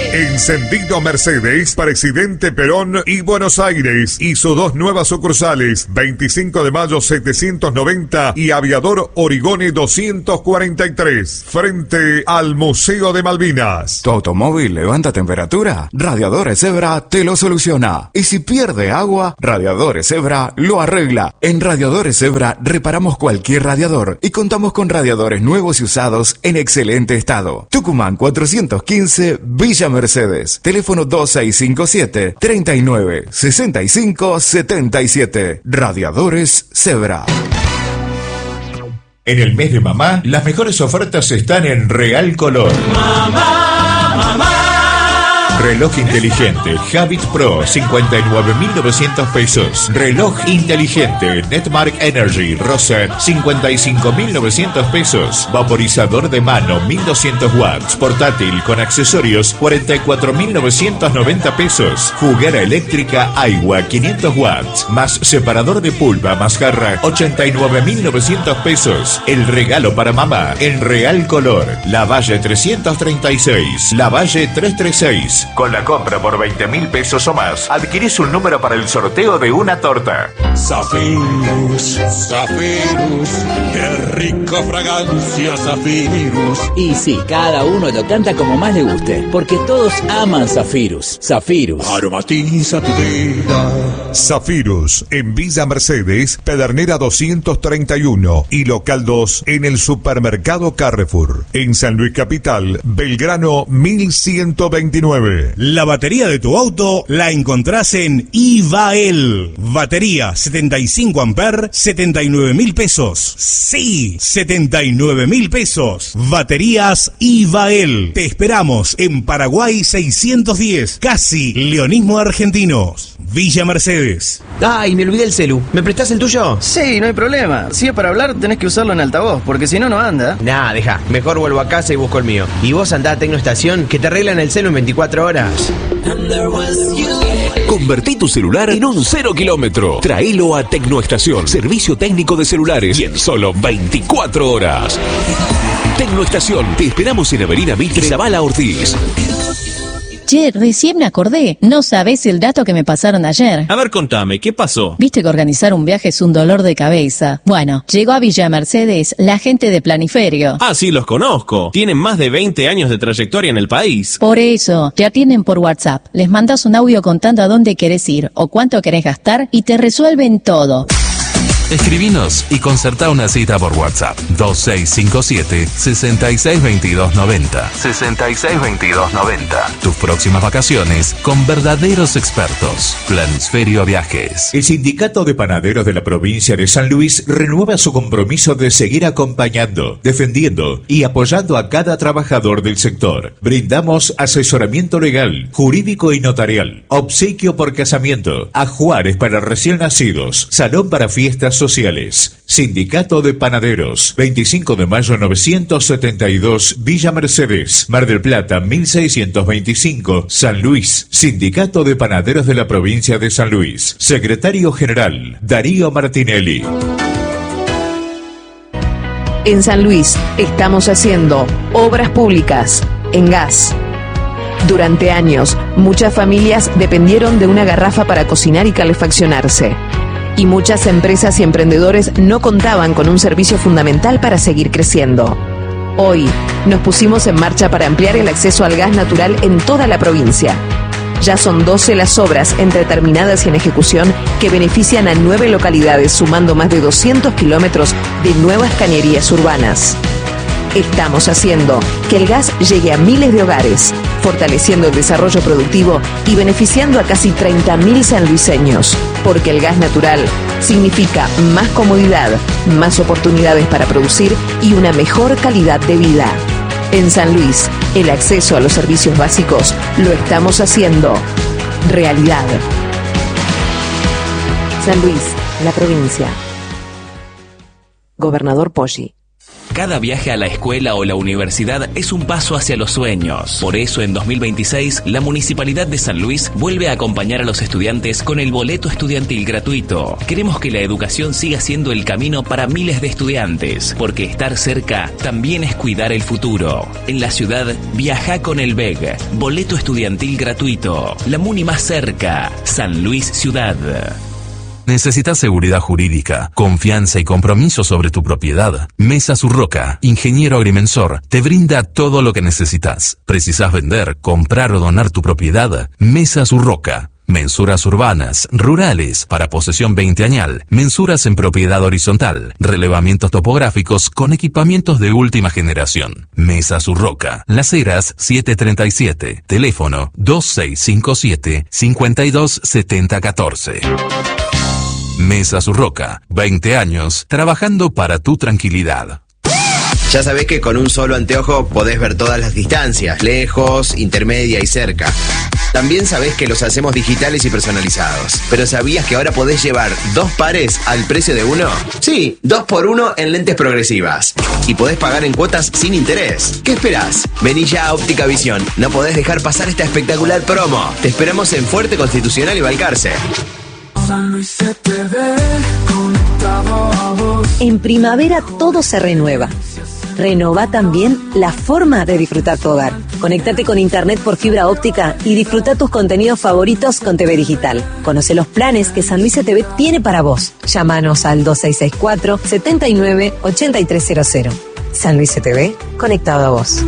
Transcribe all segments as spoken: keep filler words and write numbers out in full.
Encendido Mercedes, Presidente Perón y Buenos Aires. Hizo dos nuevas sucursales, veinticinco de mayo setecientos noventa y Aviador Origone doscientos cuarenta y tres, frente al Museo de Malvinas. ¿Tu automóvil levanta temperatura? Radiadores Zebra te lo soluciona. Y si pierde agua, Radiadores Zebra lo arregla. En Radiadores Zebra reparamos cualquier radiador y contamos con radiadores nuevos y usados en excelente estado. Tucumán cuatrocientos quince, Villa Mercedes. Teléfono dos seis cinco siete, treinta y nueve, sesenta y cinco, setenta y siete. Radiadores Zebra. En el mes de mamá, las mejores ofertas están en Real Color. Mamá, mamá. Reloj inteligente Habit Pro, cincuenta y nueve mil novecientos pesos. Reloj inteligente Netmark Energy Rosen, cincuenta y cinco mil novecientos pesos. Vaporizador de mano, mil doscientos watts. Portátil con accesorios, cuarenta y cuatro mil novecientos noventa pesos. Juguera eléctrica Aiwa, quinientos watts. Más separador de pulpa más jarra, ochenta y nueve mil novecientos pesos. El regalo para mamá en Real Color. Lavalle trescientos treinta y seis. Lavalle trescientos treinta y seis. Con la compra por veinte mil pesos o más, adquirís un número para el sorteo de una torta. Zafirus, Zafirus, qué rica fragancia Zafirus. Y sí, cada uno lo canta como más le guste, porque todos aman Zafirus. Zafirus. Aromatiza tu vida. Zafirus, en Villa Mercedes, Pedernera doscientos treinta y uno y local dos en el supermercado Carrefour. En San Luis Capital, Belgrano mil ciento veintinueve. La batería de tu auto la encontrás en Ivael. Batería setenta y cinco amperes, setenta y nueve mil pesos. Sí, setenta y nueve mil pesos. Baterías Ivael. Te esperamos en Paraguay seiscientos diez, casi Leonismo Argentinos. Villa Mercedes. Ay, me olvidé el celu. ¿Me prestás el tuyo? Sí, no hay problema. Si es para hablar, tenés que usarlo en altavoz, porque si no, no anda. Nah, deja. Mejor vuelvo a casa y busco el mío. Y vos andá a Tecnoestación, que te arreglan el celu en veinticuatro horas. Convertí tu celular en un cero kilómetro. Traelo a Tecnoestación, servicio técnico de celulares, y en solo veinticuatro horas. Tecnoestación, te esperamos en Avenida Mitre, Zavala Ortiz. Che, recién me acordé. No sabés el dato que me pasaron ayer. A ver, contame, ¿qué pasó? Viste que organizar un viaje es un dolor de cabeza. Bueno, llegó a Villa Mercedes la gente de Planiferio. Ah, sí, los conozco. Tienen más de veinte años de trayectoria en el país. Por eso, te atienden por WhatsApp. Les mandas un audio contando a dónde querés ir o cuánto querés gastar y te resuelven todo. Escribinos y concertá una cita por WhatsApp. dos seis cinco siete, seis seis dos dos nueve cero. seis seis dos dos nueve cero. Tus próximas vacaciones con verdaderos expertos. Planisferio Viajes. El Sindicato de Panaderos de la provincia de San Luis renueva su compromiso de seguir acompañando, defendiendo y apoyando a cada trabajador del sector. Brindamos asesoramiento legal, jurídico y notarial, obsequio por casamiento, ajuares para recién nacidos, salón para fiestas sociales. Sindicato de Panaderos, veinticinco de mayo novecientos setenta y dos, Villa Mercedes, Mar del Plata mil seiscientos veinticinco, San Luis. Sindicato de Panaderos de la provincia de San Luis. Secretario General, Darío Martinelli. En San Luis estamos haciendo obras públicas en gas. Durante años, muchas familias dependieron de una garrafa para cocinar y calefaccionarse. Y muchas empresas y emprendedores no contaban con un servicio fundamental para seguir creciendo. Hoy nos pusimos en marcha para ampliar el acceso al gas natural en toda la provincia. Ya son doce las obras entre terminadas y en ejecución que benefician a nueve localidades, sumando más de doscientos kilómetros de nuevas cañerías urbanas. Estamos haciendo que el gas llegue a miles de hogares, fortaleciendo el desarrollo productivo y beneficiando a casi treinta mil sanluiseños. Porque el gas natural significa más comodidad, más oportunidades para producir y una mejor calidad de vida. En San Luis, el acceso a los servicios básicos lo estamos haciendo realidad. San Luis, la provincia. Gobernador Poggi. Cada viaje a la escuela o la universidad es un paso hacia los sueños. Por eso en dos mil veintiséis, la Municipalidad de San Luis vuelve a acompañar a los estudiantes con el boleto estudiantil gratuito. Queremos que la educación siga siendo el camino para miles de estudiantes, porque estar cerca también es cuidar el futuro. En la ciudad, viaja con el B E G. Boleto estudiantil gratuito. La Muni más cerca. San Luis Ciudad. ¿Necesitas seguridad jurídica, confianza y compromiso sobre tu propiedad? Mesa Surroca, ingeniero agrimensor, te brinda todo lo que necesitas. ¿Precisas vender, comprar o donar tu propiedad? Mesa Surroca. Mensuras urbanas, rurales, para posesión veinteañal, mensuras en propiedad horizontal, relevamientos topográficos con equipamientos de última generación. Mesa Surroca, Las Heras setecientos treinta y siete, teléfono dos seis cinco siete, cinco dos siete cero uno cuatro. Mesa Surroca, veinte años trabajando para tu tranquilidad. Ya sabés que con un solo anteojo podés ver todas las distancias, lejos, intermedia y cerca. También sabés que los hacemos digitales y personalizados. Pero ¿sabías que ahora podés llevar dos pares al precio de uno? Sí, dos por uno en lentes progresivas. Y podés pagar en cuotas sin interés. ¿Qué esperás? Vení ya a Óptica Visión. No podés dejar pasar esta espectacular promo. Te esperamos en Fuerte, Constitucional y Balcarce. San Luis se te ve conectado a vos. En primavera todo se renueva. Renova también la forma de disfrutar tu hogar. Conéctate con internet por fibra óptica y disfruta tus contenidos favoritos con T V Digital. Conoce los planes que San Luis C T V tiene para vos. Llámanos al dos seis seis cuatro, siete nueve, ocho tres cero cero. San Luis C T V, conectado a vos.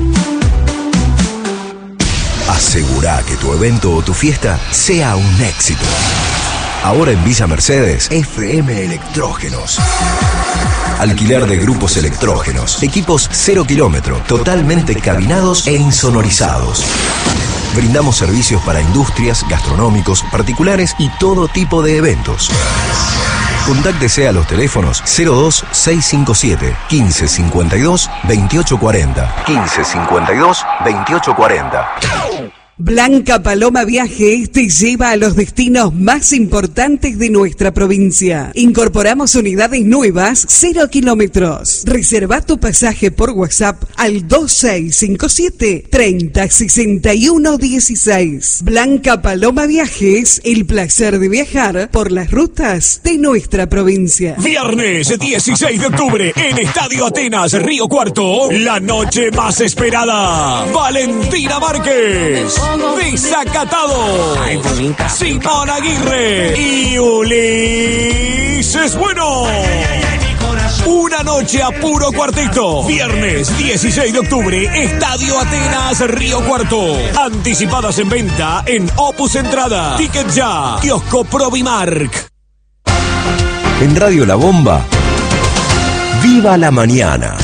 Asegurá que tu evento o tu fiesta sea un éxito. Ahora en Villa Mercedes, F M Electrógenos. Alquiler de grupos electrógenos, equipos cero kilómetro, totalmente cabinados e insonorizados. Brindamos servicios para industrias, gastronómicos, particulares y todo tipo de eventos. Contáctese a los teléfonos cero dos seis cinco siete, quince cincuenta y dos, veintiocho cuarenta. quince cincuenta y dos, veintiocho cuarenta. Blanca Paloma Viajes te lleva a los destinos más importantes de nuestra provincia. Incorporamos unidades nuevas, cero kilómetros. Reserva tu pasaje por WhatsApp al dos seis cinco siete, treinta, sesenta y uno dieciséis. Blanca Paloma Viajes, el placer de viajar por las rutas de nuestra provincia. Viernes dieciséis de octubre en Estadio Atenas, Río Cuarto, la noche más esperada. Valentina Márquez, Desacatado, Simón Aguirre y Ulises Bueno. Una noche a puro cuarteto. Viernes dieciséis de octubre, Estadio Atenas, Río Cuarto. Anticipadas en venta en Opus Entrada. Ticket ya. Kiosco Provimark. En Radio La Bomba, ¡viva la mañana!